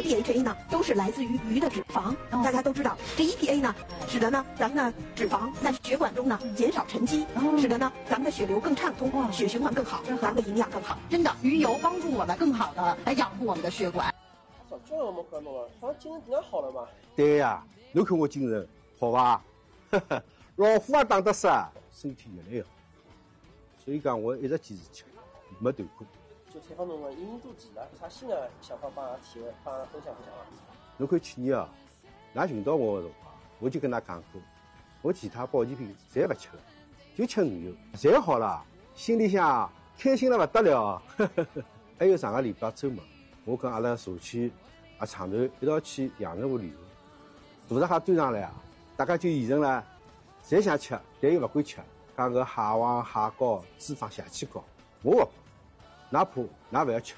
DHA 呢都是来自于鱼的脂肪。大家都知道，这 EPA 呢，使得呢咱们的脂肪在血管中呢减少沉积，使得呢咱们的血流更畅通，血循环更好，咱们的营养更好。 真的，鱼油帮助我们更好的来养护我们的血管。 这样我看到了，好像精神更加好了嘛。 对呀，侬看我精神好吧？老虎也打得死，身体越来越好。所以讲，我一直坚持吃，没断过。 就采访侬个1年多期了，有啥新的想法帮阿分享分享啊？ 侬看去年啊，㑚寻到我的辰光，我就跟㑚讲过，我其他保健品侪勿吃了，就吃鱼油，侪好了，心里向开心了不得了。还有上个礼拜周末，我跟阿拉社区厂团一道去阳澄湖旅游，大闸蟹端上来啊，大家就议论了，侪想吃，但又勿敢吃，讲搿蟹黄、蟹膏脂肪邪气高，我勿怕，哪怕㑚勿要吃，